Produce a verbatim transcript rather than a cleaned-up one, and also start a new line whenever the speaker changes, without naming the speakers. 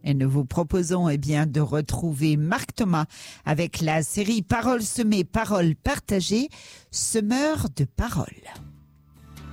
Et nous vous proposons eh bien, de retrouver Marc Thomas avec la série Paroles semées, paroles partagées, semeur de paroles.